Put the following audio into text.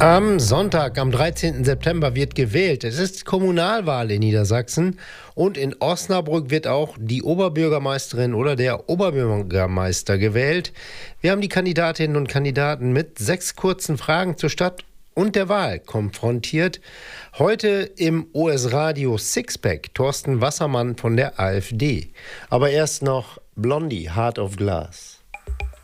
Am Sonntag, am 13. September wird gewählt. Es ist Kommunalwahl in Niedersachsen und in Osnabrück wird auch die Oberbürgermeisterin oder der Oberbürgermeister gewählt. Wir haben die Kandidatinnen und Kandidaten mit 6 kurzen Fragen zur Stadt und der Wahl konfrontiert. Heute im OS Radio Sixpack Thorsten Wassermann von der AfD. Aber erst noch Blondie, Heart of Glass.